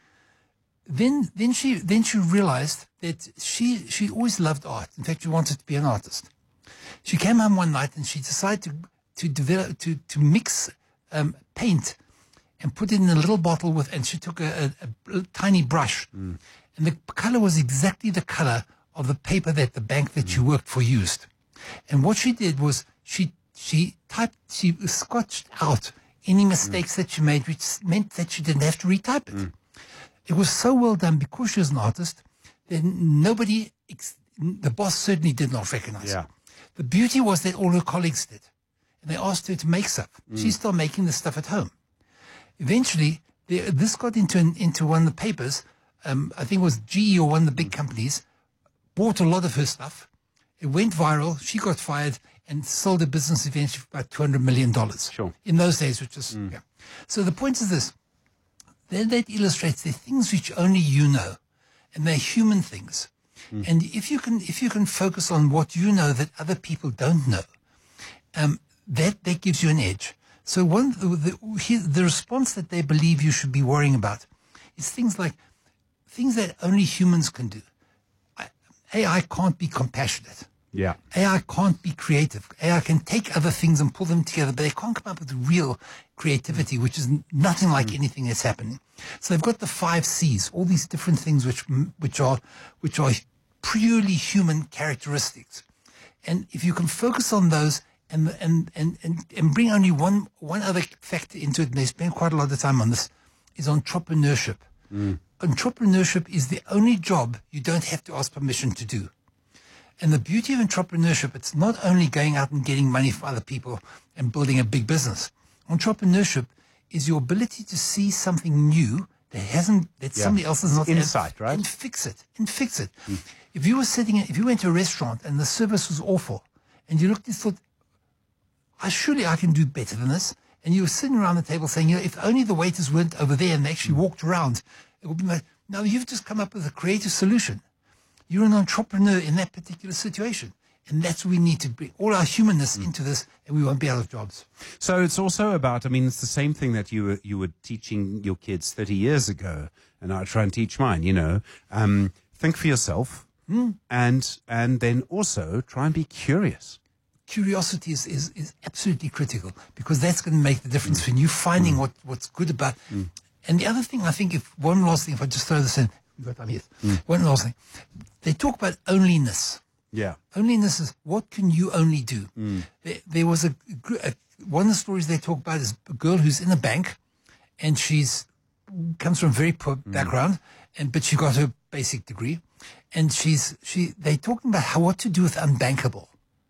Then, then she, then she realized that she, she always loved art. In fact, she wanted to be an artist. She came home one night and she decided to, to develop, to, to mix um, paint and put it in a little bottle with, and she took a, a, a tiny brush. Mm. And the color was exactly the color of the paper that the bank that mm. she worked for used. And what she did was she, she typed, she scotched out any mistakes mm. that she made, which meant that she didn't have to retype it. Mm. It was so well done because she was an artist that nobody, the boss certainly did not recognize
Yeah.
her. The beauty was that all her colleagues did. And they asked her to make stuff.
Mm.
She started making the stuff at home. Eventually, they, this got into an, into one of the papers. Um, I think it was G E or one of the big companies, bought a lot of her stuff. It went viral. She got fired and sold a business eventually for about two hundred million dollars.
Sure.
In those days, which is,
Mm.
yeah. So the point is this. That, that illustrates the things which only you know, and they're human things. Mm. And if you can, if you can focus on what you know that other people don't know, um, that, that gives you an edge. So one, the, the, the response that they believe you should be worrying about is things like, things that only humans can do. A I can't be compassionate.
Yeah.
A I can't be creative. A I can take other things and pull them together, but they can't come up with real creativity, which is nothing like mm. anything that's happening. So they've got the five C's, all these different things which which are which are purely human characteristics. And if you can focus on those and and and and, and bring only one one other factor into it, and they spend quite a lot of time on this, is entrepreneurship. Mm. Entrepreneurship is the only job you don't have to ask permission to do. And the beauty of entrepreneurship, it's not only going out and getting money from other people and building a big business. Entrepreneurship is your ability to see something new that hasn't, that
Yeah.
somebody else has not
Insight,
had,
right?
and fix it, and fix it.
Mm.
If you were sitting, if you went to a restaurant and the service was awful, and you looked and thought, I surely I can do better than this. And you were sitting around the table saying, you know, if only the waiters weren't over there and they actually walked around, it would be my, now you've just come up with a creative solution. You're an entrepreneur in that particular situation. And that's what we need to bring all our humanness
Mm.
into this, and we won't be out of jobs.
So it's also about, I mean, it's the same thing that you were, you were teaching your kids thirty years ago, and I try and teach mine, you know. Um, think for yourself,
Mm.
and and then also try and be curious.
Curiosity is, is, is absolutely critical, because that's going to make the difference between you finding what, what's good about. And the other thing, I think, if one last thing, if I just throw this in, we've got time, yes. One last thing. They talk about onlyness.
Yeah.
Onlyness is what can you only do?
Mm.
There, there was a, a one of the stories they talk about is a girl who's in a bank, and she's comes from a very poor background, and but she got her basic degree, and she's she they talking about how what to do with unbankable,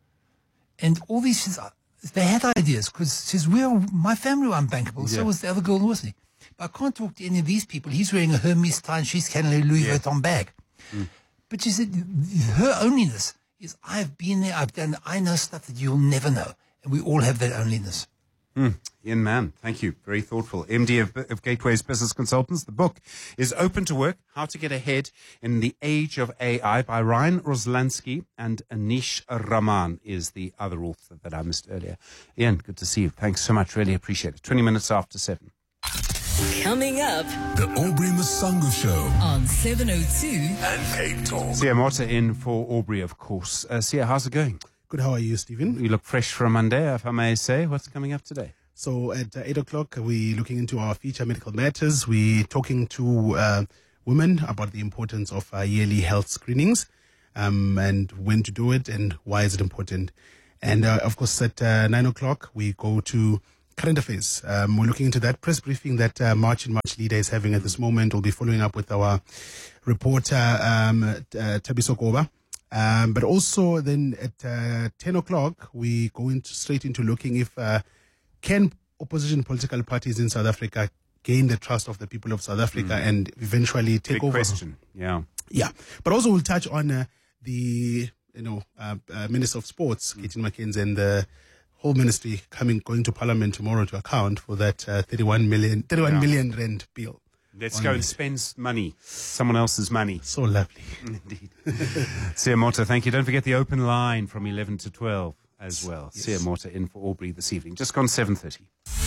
and all these she's, they had ideas because she says we are my family were unbankable, so
Yeah.
was the other girl with me, but I can't talk to any of these people. He's wearing a Hermes tie and she's carrying a Louis
Yeah.
Vuitton bag.
Mm.
But she said her onlyness is I've been there, I've done, I know stuff that you'll never know. And we all have that onlyness.
Mm, Ian Mann, thank you. Very thoughtful. M D of, of Gateways Business Consultants. The book is Open to Work, How to Get Ahead in the Age of A I by Ryan Roslansky, and Anish Raman is the other author that I missed earlier. Ian, good to see you. Thanks so much. Really appreciate it. twenty minutes after seven.
Coming up,
The Aubrey Masango Show
on seven oh two
and Cape Talk.
Sia Mota in for Aubrey, of course. Uh, Sia, how's it going?
Good. How are you, Stephen?
You look fresh for a Monday, if I may say. What's coming up today?
So at uh, eight o'clock, we're looking into our feature Medical Matters. We're talking to uh, women about the importance of uh, yearly health screenings um, and when to do it and why is it important. And, uh, of course, at uh, nine o'clock, we go to current affairs. Um, we're looking into that press briefing that uh, March and March Leader is having at this moment. We'll be following up with our reporter, um, uh, Tabiso Koba. Um, but also then at uh, ten o'clock, we go into, straight into looking if uh, can opposition political parties in South Africa gain the trust of the people of South Africa mm. and eventually take
Big
over.
Question. Yeah.
Yeah. But also we'll touch on uh, the, you know, uh, uh, Minister of Sports, mm. Katie McKenzie, and the whole ministry coming, going to Parliament tomorrow to account for that uh, thirty-one million, thirty-one yeah. million rand bill.
Let's go and spend money, someone else's money.
So lovely.
Indeed. Sia Mota, thank you. Don't forget the open line from eleven to twelve as well. Yes. Sia Mota in for Aubrey this evening. Just gone seven thirty.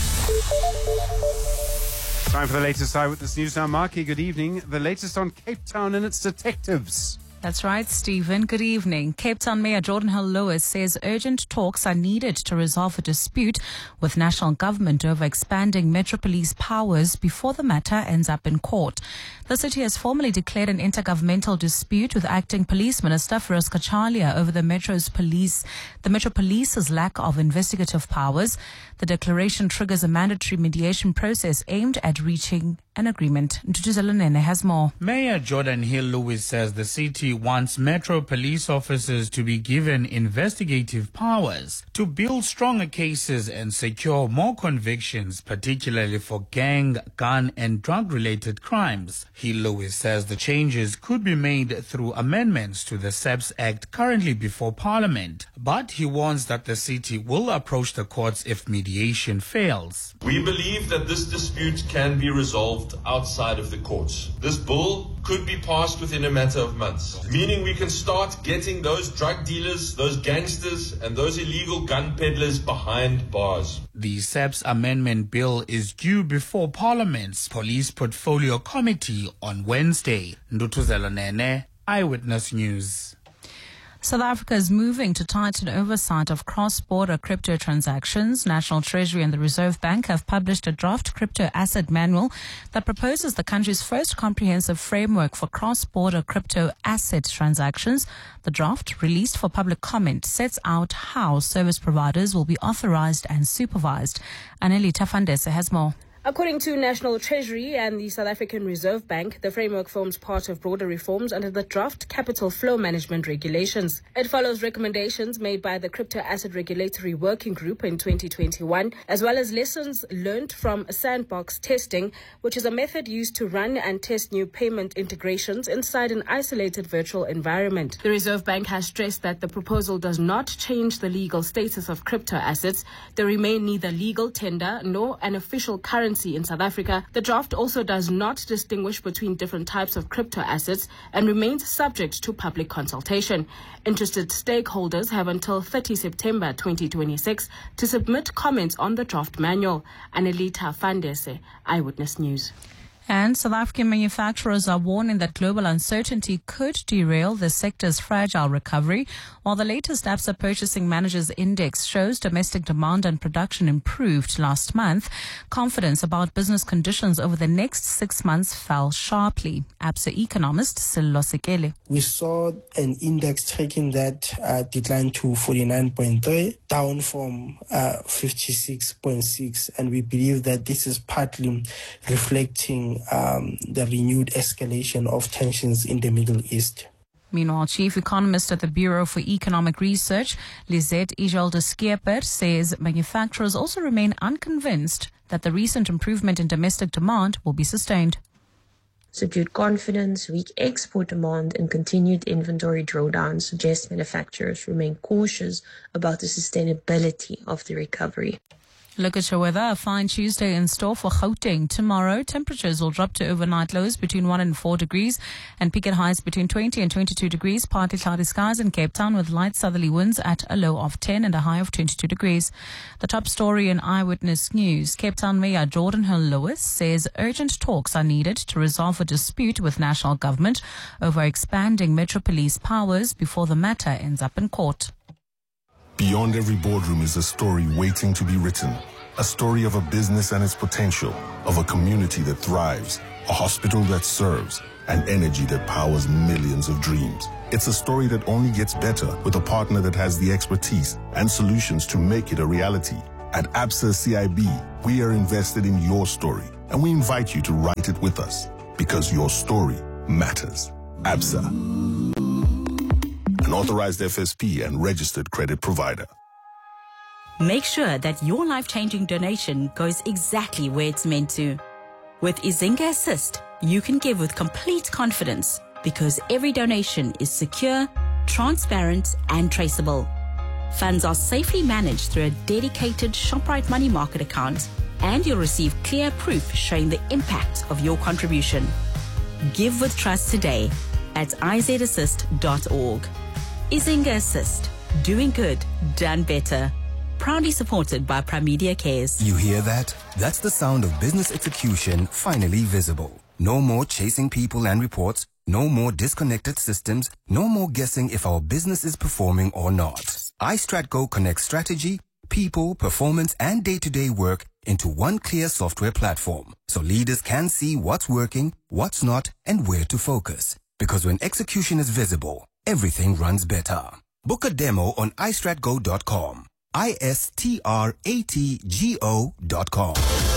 Time for the latest Eyewitness News now. Marky, good evening. The latest on Cape Town and its detectives.
That's right, Stephen. Good evening. Cape Town Mayor Jordan Hill Lewis says urgent talks are needed to resolve a dispute with national government over expanding Metro Police powers before the matter ends up in court. The city has formally declared an intergovernmental dispute with Acting Police Minister Feroz Kachalia over the Metro's police, the Metro Police's lack of investigative powers. The declaration triggers a mandatory mediation process aimed at reaching an agreement. Ntutuzelo Nene has more.
Mayor Jordan Hill Lewis says the city wants Metro police officers to be given investigative powers to build stronger cases and secure more convictions, particularly for gang, gun and drug-related crimes. Hill Lewis says the changes could be made through amendments to the S A P S Act currently before Parliament, but he warns that the city will approach the courts if mediation fails.
We believe that this dispute can be resolved outside of the courts. This bill could be passed within a matter of months, meaning we can start getting those drug dealers, those gangsters, and those illegal gun peddlers behind bars.
The S A P S amendment bill is due before Parliament's Police Portfolio Committee on Wednesday. Ndutuzelo Nene, Eyewitness News.
South Africa is moving to tighten oversight of cross-border crypto transactions. National Treasury and the Reserve Bank have published a draft crypto asset manual that proposes the country's first comprehensive framework for cross-border crypto asset transactions. The draft, released for public comment, sets out how service providers will be authorized and supervised. Anelita Fandese has more.
According to National Treasury and the South African Reserve Bank, the framework forms part of broader reforms under the draft Capital Flow Management Regulations. It follows recommendations made by the Crypto Asset Regulatory Working Group in twenty twenty-one, as well as lessons learned from sandbox testing, which is a method used to run and test new payment integrations inside an isolated virtual environment. The Reserve Bank has stressed that the proposal does not change the legal status of crypto assets. They remain neither legal tender nor an official currency in South Africa. The draft also does not distinguish between different types of crypto assets and remains subject to public consultation. Interested stakeholders have until thirtieth September twenty twenty-six to submit comments on the draft manual. Anelita Fandese, Eyewitness News.
And South African manufacturers are warning that global uncertainty could derail the sector's fragile recovery. While the latest Absa Purchasing Managers Index shows domestic demand and production improved last month, confidence about business conditions over the next six months fell sharply. Absa economist Sello Sekele.
We saw an index tracking that uh, declined to forty-nine point three, down from uh, fifty-six point six, and we believe that this is partly reflecting Um, the renewed escalation of tensions in the Middle East.
Meanwhile, Chief Economist at the Bureau for Economic Research, Lizette Ijalde-Skieper, says manufacturers also remain unconvinced that the recent improvement in domestic demand will be sustained.
Subdued confidence, weak export demand, and continued inventory drawdowns suggest manufacturers remain cautious about the sustainability of the recovery.
Look at your weather. A fine Tuesday in store for Gauteng. Tomorrow, temperatures will drop to overnight lows between one and four degrees and peak at highs between twenty and twenty-two degrees. Partly cloudy skies in Cape Town with light southerly winds at a low of ten and a high of twenty-two degrees. The top story in Eyewitness News. Cape Town Mayor Jordan Hill Lewis says urgent talks are needed to resolve a dispute with national government over expanding Metro Police powers before the matter ends up in court.
Beyond every boardroom is a story waiting to be written. A story of a business and its potential, of a community that thrives, a hospital that serves, and energy that powers millions of dreams. It's a story that only gets better with a partner that has the expertise and solutions to make it a reality. At Absa C I B, we are invested in your story, and we invite you to write it with us, because your story matters. Absa, an authorized F S P and registered credit provider.
Make sure that your life-changing donation goes exactly where it's meant to. With Izinga Assist, you can give with complete confidence because every donation is secure, transparent, and traceable. Funds are safely managed through a dedicated ShopRite Money Market account, and you'll receive clear proof showing the impact of your contribution. Give with trust today at I Z assist dot org. Izinga Assist. Doing good, done better. Proudly supported by Primedia Cares.
You hear that? That's the sound of business execution finally visible. No more chasing people and reports. No more disconnected systems. No more guessing if our business is performing or not. iStratGo connects strategy, people, performance, and day-to-day work into one clear software platform. So leaders can see what's working, what's not, and where to focus. Because when execution is visible, everything runs better. Book a demo on i strat go dot com. I S T R A T G O dot com.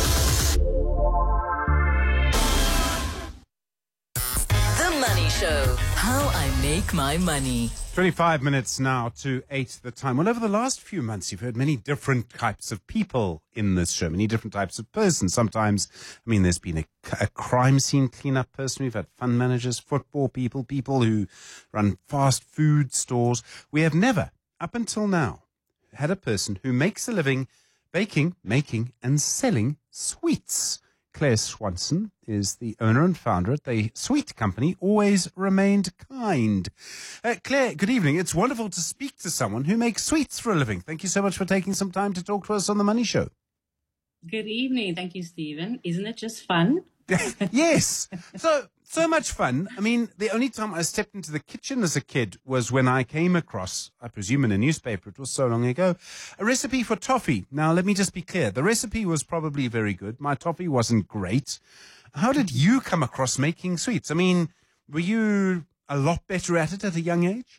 The Money Show. How I make my money.
twenty-five minutes now to eight the time. Well, over the last few months, you've heard many different types of people in this show, many different types of persons. Sometimes, I mean, there's been a, a crime scene cleanup person. We've had fund managers, football people, people who run fast food stores. We have never, up until now, had a person who makes a living baking, making, and selling sweets. Claire Swanson is the owner and founder at the sweet company Always Remained Kind. Uh, Claire, good evening. It's wonderful to speak to someone who makes sweets for a living. Thank you so much for taking some time to talk to us on The Money Show.
Good evening. Thank you, Stephen. Isn't it just fun?
Yes. So, so much fun. I mean, the only time I stepped into the kitchen as a kid was when I came across, I presume in a newspaper, it was so long ago, a recipe for toffee. Now, let me just be clear. The recipe was probably very good. My toffee wasn't great. How did you come across making sweets? I mean, were you a lot better at it at a young age?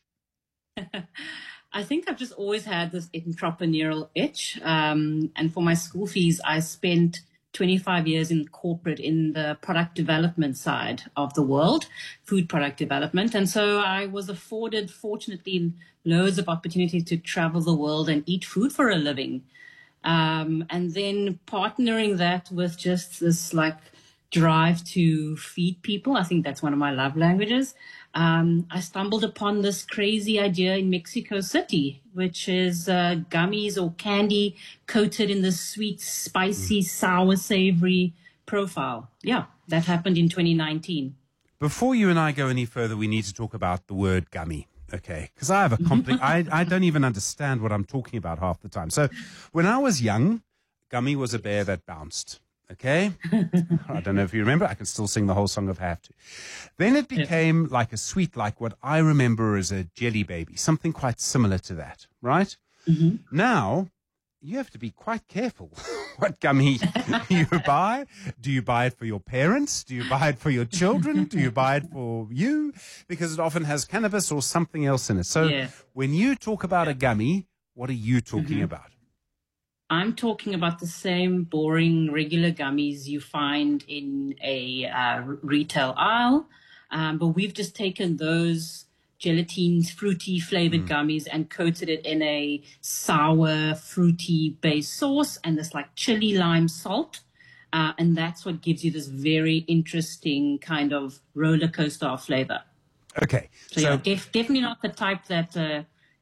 I think I've just always had this entrepreneurial itch. Um, and for my school fees, I spent twenty-five years in corporate in the product development side of the world, food product development. And so I was afforded, fortunately, loads of opportunities to travel the world and eat food for a living. Um, and then partnering that with just this like drive to feed people. I think that's one of my love languages. Um, I stumbled upon this crazy idea in Mexico City, which is uh, gummies or candy coated in this sweet, spicy, sour, savory profile. Yeah, that happened in twenty nineteen.
Before you and I go any further, we need to talk about the word gummy. Okay, because I have a compli- I, I don't even understand what I'm talking about half the time. So when I was young, gummy was a bear that bounced. Okay, I don't know if you remember. I can still sing the whole song if I have to. Then it became yeah. like a sweet, like what I remember as a jelly baby, something quite similar to that, right?
Mm-hmm.
Now, you have to be quite careful what gummy you buy. Do you buy it for your parents? Do you buy it for your children? Do you buy it for you? Because it often has cannabis or something else in it. So
yeah.
when you talk about a gummy, what are you talking
mm-hmm.
about?
I'm talking about the same boring regular gummies you find in a uh, retail aisle, um, but we've just taken those gelatine, fruity flavored mm. gummies and coated it in a sour, fruity based sauce and this like chili lime salt. Uh, and that's what gives you this very interesting kind of roller coaster of flavor.
Okay.
So, so yeah, def- definitely not the type that uh,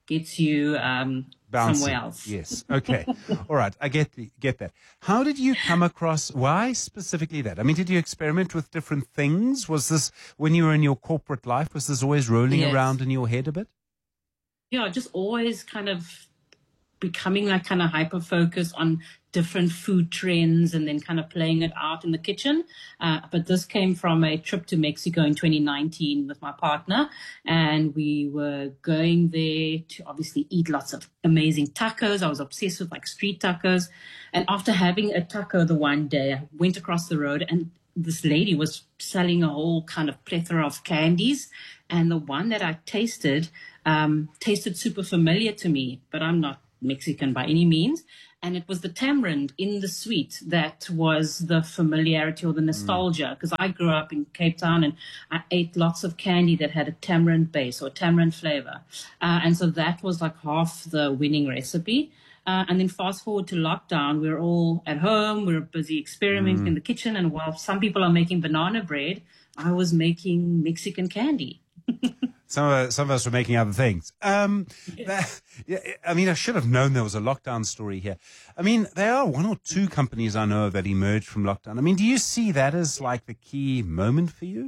gets you um, somewhere else.
Yes. Okay. All right. I get the, get that. How did you come across, why specifically that? I mean, did you experiment with different things? Was this, when you were in your corporate life, was this always rolling
Yes.
around in your head a bit?
Yeah, just always kind of becoming like kind of hyper focused on different food trends and then kind of playing it out in the kitchen. Uh, but this came from a trip to Mexico in twenty nineteen with my partner, and we were going there to obviously eat lots of amazing tacos. I was obsessed with like street tacos. And after having a taco the one day, I went across the road and this lady was selling a whole kind of plethora of candies. And the one that I tasted um, tasted super familiar to me, but I'm not Mexican by any means. And it was the tamarind in the sweet that was the familiarity or the nostalgia, because I grew up in Cape Town and I ate lots of candy that had a tamarind base or tamarind flavor. Uh, and so that was like half the winning recipe. Uh, and then fast forward to lockdown, we we're all at home, we we're busy experimenting
Mm.
in the kitchen. And while some people are making banana bread, I was making Mexican candy.
Some of, us- some of us were making other things. Um, that- yeah, I mean, I should have known there was a lockdown story here. I mean, there are one or two companies I know that emerged from lockdown. I mean, do you see that as like the key moment for you?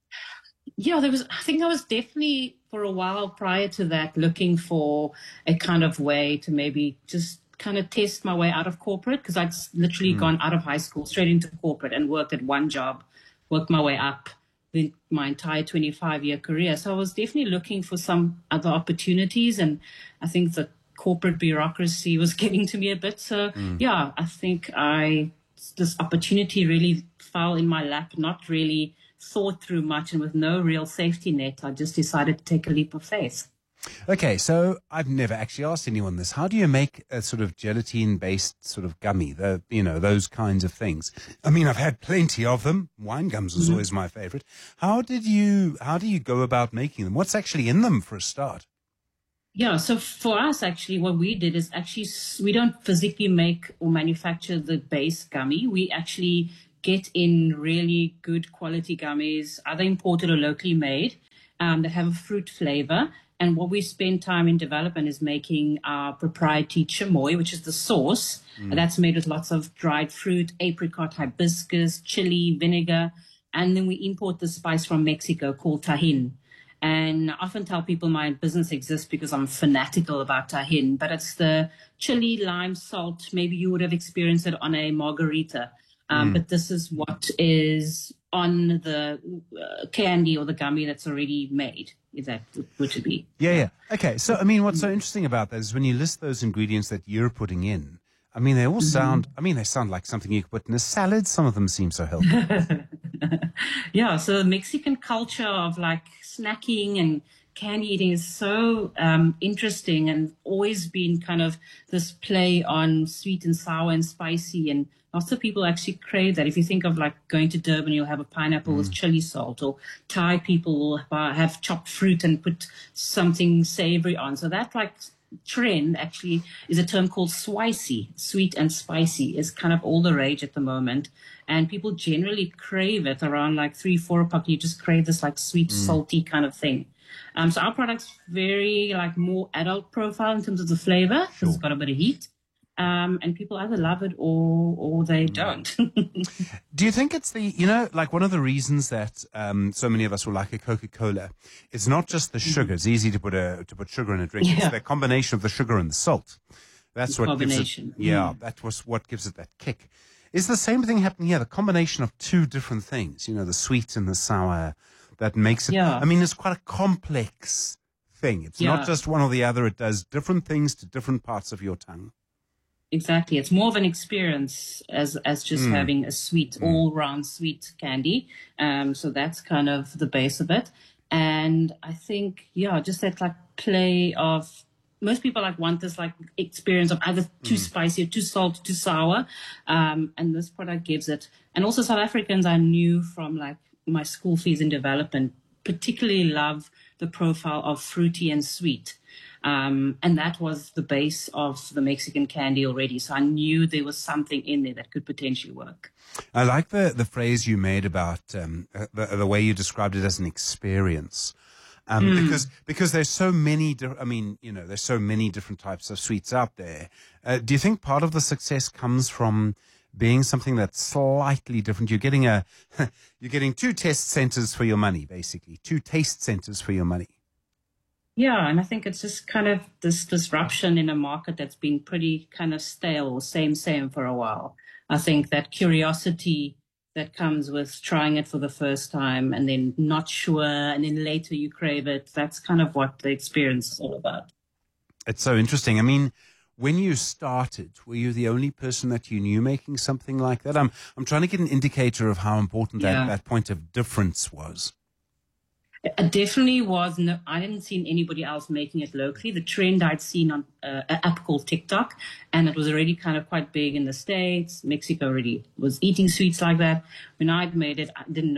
Yeah, there was, I think I was definitely for a while prior to that looking for a kind of way to maybe just kind of test my way out of corporate, because I'd s- literally
Mm.
gone out of high school straight into corporate and worked at one job, worked my way up in my entire twenty-five year career. So I was definitely looking for some other opportunities. And I think the corporate bureaucracy was getting to me a bit. So
Mm.
yeah, I think I, this opportunity really fell in my lap, not really thought through much, and with no real safety net, I just decided to take a leap of faith.
Okay, so I've never actually asked anyone this. How do you make a sort of gelatine-based sort of gummy? The, you know, those kinds of things. I mean, I've had plenty of them. Wine gums was
Mhm.
always my favorite. How did you? How do you go about making them? What's actually in them for a start?
Yeah, so for us, actually, what we did is actually s- we don't physically make or manufacture the base gummy. We actually get in really good quality gummies, either imported or locally made, um, that have a fruit flavor. And what we spend time in development is making our proprietary chamoy, which is the sauce.
Mm.
That's made with lots of dried fruit, apricot, hibiscus, chili, vinegar. And then we import the spice from Mexico called tahin. And I often tell people my business exists because I'm fanatical about tahin, but it's the chili, lime, salt. Maybe you would have experienced it on a margarita. Um,
Mm.
But this is what is on the uh, candy or the gummy that's already made, if that were to be.
Yeah, yeah. Okay, so I mean, what's so interesting about that is when you list those ingredients that you're putting in, I mean, they all sound, I mean, they sound like something you could put in a salad. Some of them seem so healthy.
Yeah, so Mexican culture of like snacking and candy eating is so um, interesting, and always been kind of this play on sweet and sour and spicy, and lots of people actually crave that. If you think of like going to Durban, you'll have a pineapple with chili salt, or Thai people will ha- have chopped fruit and put something savory on. So that like trend actually is a term called swicy, sweet and spicy, is kind of all the rage at the moment. And people generally crave it around like three, four o'clock. You just crave this like sweet,
Mm.
salty kind of thing. Um, so our product's very like more adult profile in terms of the flavor, because it's got a bit of heat. Um, and people either love it or or they don't.
Do you think it's the, you know, like one of the reasons that um, so many of us will like a Coca-Cola, it's not just the sugar. It's easy to put a to put sugar in a drink. It's
Yeah.
the combination of the sugar and the salt. That's
The
what gives it,
combination.
yeah,
Mm.
that was what gives it that kick. Is the same thing happening here? The combination of two different things, you know, the sweet and the sour, that makes it,
Yeah.
I mean, it's quite a complex thing. It's
Yeah.
not just one or the other. It does different things to different parts of your tongue.
Exactly. It's more of an experience as as just
Mm.
having a sweet, all round sweet candy. Um, so that's kind of the base of it. And I think, yeah, just that like play of, most people like want this like experience of either too
Mm.
spicy or too salt, too sour. Um, and this product gives it. And also South Africans I knew from like my school fees in development particularly love the profile of fruity and sweet. Um, and that was the base of the Mexican candy already. So I knew there was something in there that could potentially work.
I like the, the phrase you made about um, uh, the, the way you described it as an experience. Um,
Mm.
because because there's so many. Di- I mean, you know, there's so many different types of sweets out there. Uh, do you think part of the success comes from being something that's slightly different? You're getting a you're getting two test centers for your money, basically two taste centers for your money.
Yeah, and I think it's just kind of this disruption in a market that's been pretty kind of stale, same, same for a while. I think that curiosity that comes with trying it for the first time and then not sure, and then later you crave it, that's kind of what the experience is all about.
It's so interesting. I mean, when you started, were you the only person that you knew making something like that? I'm I'm trying to get an indicator of how important
Yeah.
that, that point of difference was.
It definitely was. No, I didn't see anybody else making it locally. The trend I'd seen on uh, an app called TikTok, and it was already kind of quite big in the States. Mexico already was eating sweets like that. When I'd made it, I didn't know